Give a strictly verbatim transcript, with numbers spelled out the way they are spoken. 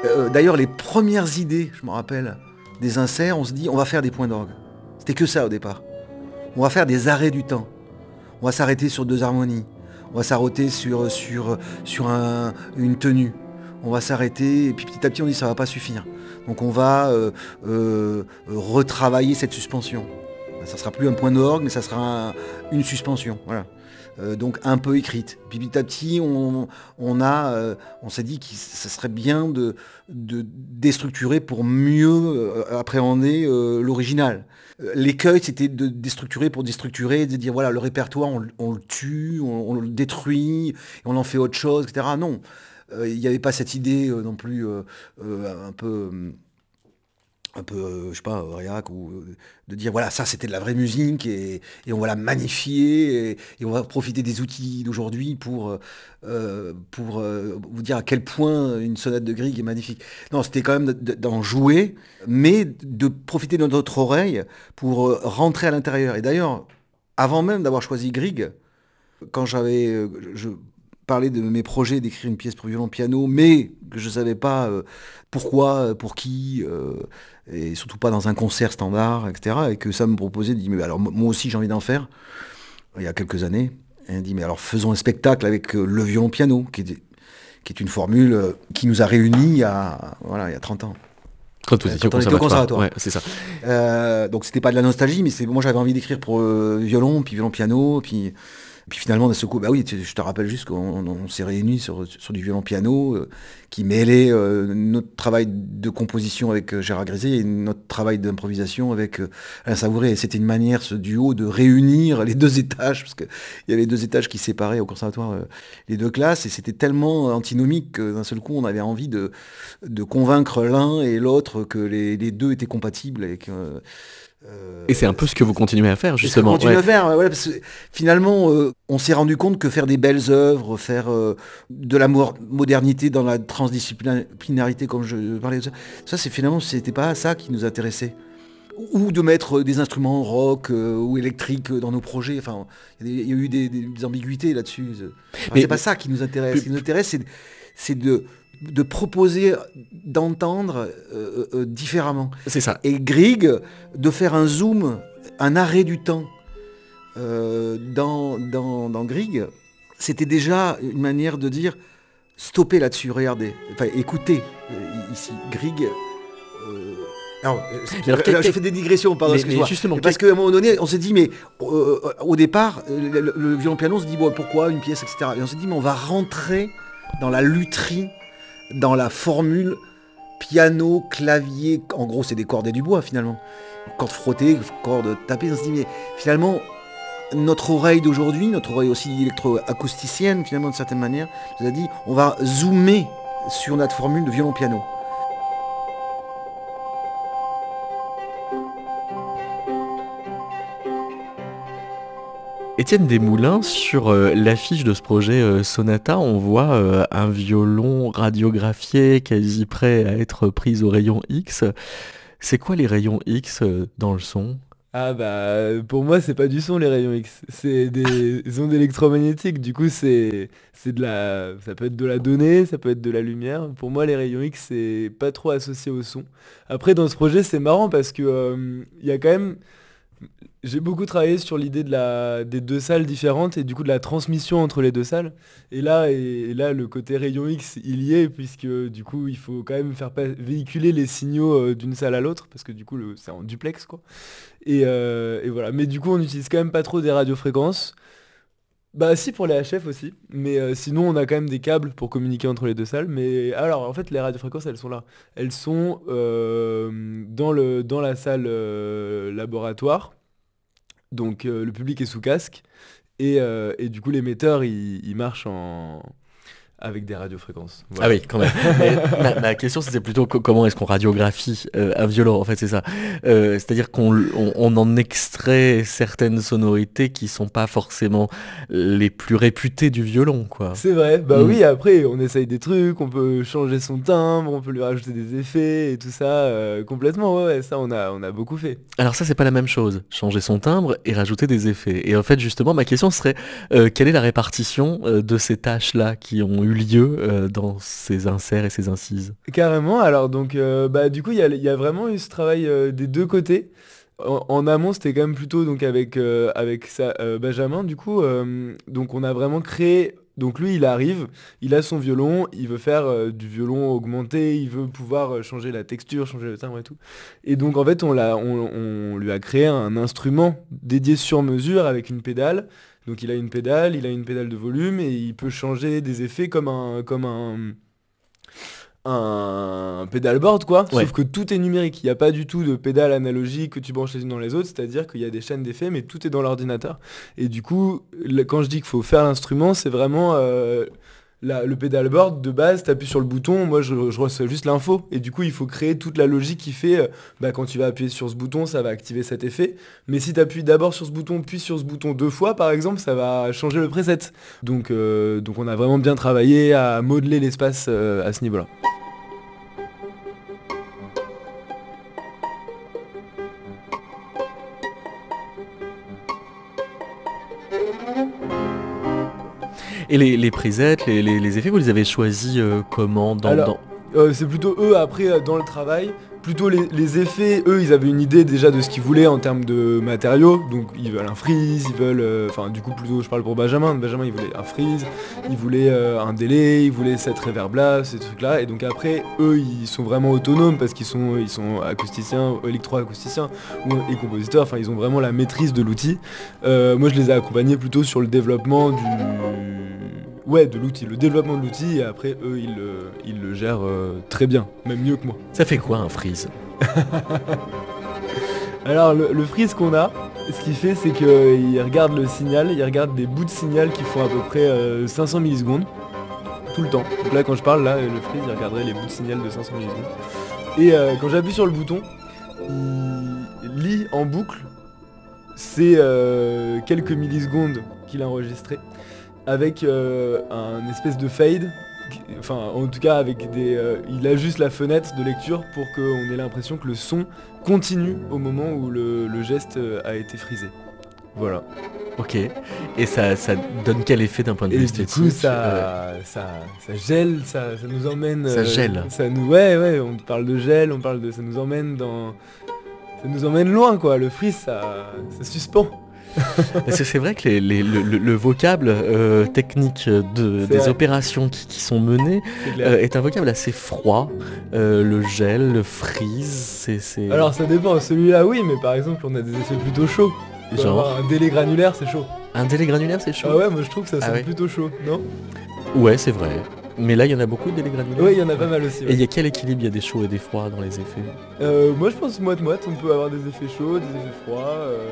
Euh, d'ailleurs, les premières idées, je me rappelle, des inserts, on se dit, on va faire des points d'orgue. C'était que ça au départ. On va faire des arrêts du temps. On va s'arrêter sur deux harmonies. On va s'arrêter sur, sur, sur un, une tenue. On va s'arrêter, et puis petit à petit, on dit, ça va pas suffire. Donc on va euh, euh, retravailler cette suspension. Ça sera plus un point d'orgue, mais ça sera un, une suspension. Voilà. Euh, donc un peu écrite. Puis petit à petit, on, on, a, euh, on s'est dit que ça serait bien de, de déstructurer pour mieux euh, appréhender euh, l'original. Euh, l'écueil, c'était de déstructurer pour déstructurer, de dire voilà, le répertoire, on, on le tue, on, on le détruit, et on en fait autre chose, et cetera. Non, il euh, n'y avait pas cette idée euh, non plus euh, euh, un peu... Euh, un peu, euh, je sais pas, réac, ou euh, de dire, voilà, ça c'était de la vraie musique, et, et on va la magnifier, et, et on va profiter des outils d'aujourd'hui pour, euh, pour euh, vous dire à quel point une sonate de Grieg est magnifique. Non, c'était quand même d'en jouer, mais de profiter de notre oreille pour euh, rentrer à l'intérieur. Et d'ailleurs, avant même d'avoir choisi Grieg, quand j'avais... euh, je, parler de mes projets d'écrire une pièce pour violon piano, mais que je ne savais pas euh, pourquoi, pour qui, euh, et surtout pas dans un concert standard, et cetera. Et que ça me proposait de dire, mais alors moi aussi j'ai envie d'en faire, il y a quelques années. Et il dit, mais alors faisons un spectacle avec euh, le violon piano, qui est, qui est une formule euh, qui nous a réunis il y a, voilà, il y a trente ans. Quand, euh, quand on était au conservatoire. Ouais, c'est ça. Euh, donc c'était pas de la nostalgie, mais c'est, moi j'avais envie d'écrire pour euh, violon, puis violon piano, puis... Puis finalement, d'un seul coup, bah oui, je te rappelle juste qu'on on s'est réunis sur, sur du violon-piano euh, qui mêlait euh, notre travail de composition avec euh, Gérard Grisé et notre travail d'improvisation avec euh, Alain Savouré. Et c'était une manière, ce duo, de réunir les deux étages, parce qu'il y avait deux étages qui séparaient au conservatoire euh, les deux classes, et c'était tellement antinomique que d'un seul coup, on avait envie de, de convaincre l'un et l'autre que les, les deux étaient compatibles. Et que, euh, Euh, et c'est un peu ce que vous continuez à faire, justement. On continue ouais. à faire, ouais, parce que finalement, euh, on s'est rendu compte que faire des belles œuvres, faire euh, de la mo- modernité dans la transdisciplinarité, comme je parlais de ça, ça, c'est finalement, c'était pas ça qui nous intéressait. Ou de mettre des instruments rock euh, ou électriques dans nos projets. Enfin, il y, y a eu des, des, des ambiguïtés là-dessus. Enfin, mais c'est pas ça qui nous intéresse. Ce qui nous intéresse, c'est, c'est de de proposer, d'entendre euh, euh, différemment. C'est ça. Et Grieg, de faire un zoom, un arrêt du temps euh, dans, dans, dans Grieg, c'était déjà une manière de dire stoppez là-dessus, regardez, enfin écoutez euh, ici, Grieg. Euh, alors, alors là, je fais des digressions, pardon, mais, mais justement, parce qu'à un moment donné, on s'est dit, mais euh, au départ, le, le, le violon-piano, on se dit, bon, pourquoi une pièce, et cetera. Et on s'est dit, mais on va rentrer dans la lutherie, dans la formule piano, clavier, en gros c'est des cordes et du bois finalement, cordes frottées, cordes tapées, on se dit mais finalement notre oreille d'aujourd'hui, notre oreille aussi électro-acousticienne finalement de certaine manière, nous a dit on va zoomer sur notre formule de violon-piano. Étienne Desmoulins, sur euh, l'affiche de ce projet euh, Sonata, on voit euh, un violon radiographié quasi prêt à être pris au rayon X. C'est quoi les rayons X euh, dans le son ? Ah bah pour moi c'est pas du son les rayons X, c'est des ondes électromagnétiques, du coup c'est c'est de la ça peut être de la donnée, ça peut être de la lumière. Pour moi les rayons X c'est pas trop associé au son. Après dans ce projet c'est marrant parce que euh, y a quand même j'ai beaucoup travaillé sur l'idée de la, des deux salles différentes et du coup de la transmission entre les deux salles. Et là, et, et là le côté rayon X, il y est, puisque du coup, il faut quand même faire pa- véhiculer les signaux euh, d'une salle à l'autre, parce que du coup, le, c'est en duplex, quoi. Et, euh, et voilà. Mais du coup, on n'utilise quand même pas trop des radiofréquences. Bah si, pour les H F aussi. Mais euh, sinon, on a quand même des câbles pour communiquer entre les deux salles. Mais alors, en fait, les radiofréquences, elles sont là. Elles sont euh, dans, le, dans la salle euh, laboratoire. Donc euh, le public est sous casque et, euh, et du coup l'émetteur il, il marche en... avec des radiofréquences. Voilà. Ah oui, quand même. Mais ma, ma question c'était plutôt co- comment est-ce qu'on radiographie euh, un violon, en fait c'est ça. Euh, c'est-à-dire qu'on on, on en extrait certaines sonorités qui sont pas forcément les plus réputées du violon, quoi. C'est vrai, bah mmh. oui, après on essaye des trucs, on peut changer son timbre, on peut lui rajouter des effets et tout ça, euh, complètement, ouais, ouais, ça on a, on a beaucoup fait. Alors ça c'est pas la même chose, changer son timbre et rajouter des effets. Et en fait justement ma question serait, euh, quelle est la répartition euh, de ces tâches-là qui ont eu eu lieu euh, dans ces inserts et ces incises? Carrément, alors donc euh, bah du coup il y a, il y a vraiment eu ce travail euh, des deux côtés. En, en amont c'était quand même plutôt donc avec, euh, avec sa- euh, Benjamin du coup, euh, donc on a vraiment créé, donc lui il arrive, il a son violon, il veut faire euh, du violon augmenté, il veut pouvoir euh, changer la texture, changer le timbre et tout. Et donc en fait on, l'a, on, on lui a créé un instrument dédié sur mesure avec une pédale. Donc il a une pédale, il a une pédale de volume et il peut changer des effets comme un, comme un, un pedalboard quoi, Ouais. sauf que tout est numérique, il n'y a pas du tout de pédale analogique que tu branches les unes dans les autres, c'est-à-dire qu'il y a des chaînes d'effets mais tout est dans l'ordinateur. Et du coup, le- quand je dis qu'il faut faire l'instrument, c'est vraiment euh, la- le pedalboard de base, tu appuies sur le bouton, moi je, je reçois juste l'info, et du coup il faut créer toute la logique qui fait, euh, bah, quand tu vas appuyer sur ce bouton, ça va activer cet effet, mais si tu appuies d'abord sur ce bouton, puis sur ce bouton deux fois par exemple, ça va changer le preset. Donc, euh, donc on a vraiment bien travaillé à modeler l'espace euh, à ce niveau-là. Et les, les presets, les, les- les effets, vous les avez choisis euh, comment dans, Alors, dans- Euh, c'est plutôt eux après euh, dans le travail, plutôt les, les effets, eux ils avaient une idée déjà de ce qu'ils voulaient en termes de matériaux, donc ils veulent un freeze, ils veulent, euh, enfin du coup plutôt je parle pour Benjamin, Benjamin il voulait un freeze, il voulait euh, un délai, il voulait cette reverb là, ces trucs là, et donc après eux ils sont vraiment autonomes parce qu'ils sont, ils sont acousticiens, électro-acousticiens ou- et compositeurs, enfin ils ont vraiment la maîtrise de l'outil. Euh, moi je les ai accompagnés plutôt sur le développement du... Ouais, de l'outil, le développement de l'outil, et après eux ils le, ils le gèrent euh, très bien, même mieux que moi. Ça fait quoi un freeze? Alors le, le freeze qu'on a, ce qu'il fait c'est qu'il regarde le signal, il regarde des bouts de signal qui font à peu près euh, cinq cents millisecondes, tout le temps. Donc là quand je parle, là le freeze il regarderait les bouts de signal de cinq cents millisecondes. Et euh, quand j'appuie sur le bouton, il lit en boucle ces euh, quelques millisecondes qu'il a enregistrées avec euh, un espèce de fade, qui- enfin en tout cas avec des, euh, il ajuste la fenêtre de lecture pour qu'on ait l'impression que le son continue au moment où le, le geste euh, a été frisé. Voilà. Ok. Et ça, ça donne quel effet d'un point de Et vue du esthétique? coup ça, Euh, ça, ça gèle, ça, ça nous emmène. Ça gèle. Ça nous, ouais ouais, on parle de gel, on parle de, ça nous emmène dans, ça nous emmène loin quoi. Le freeze ça, ça suspend. Parce que c'est vrai que les- les- le, le- le vocable euh, technique de, C'est des vrai. opérations qui, qui sont menées C'est clair. euh, est un vocable assez froid. Euh, le gel, le freeze, c'est... c'est- Alors ça dépend, celui-là oui, mais par exemple on a des effets plutôt chauds. On peut Genre avoir un délai granulaire, c'est chaud. un délai granulaire, c'est chaud? Ah ouais, moi je trouve que ça Ah sonne ouais. plutôt chaud, non? Ouais, c'est vrai. Mais là, il y en a beaucoup de délais granulaires. Ouais, il y en a pas mal aussi. Et ouais. il y a quel équilibre? Il y a des chauds et des froids dans les effets? Euh, moi je pense moite-moite, on peut avoir des effets chauds, des effets froids. euh,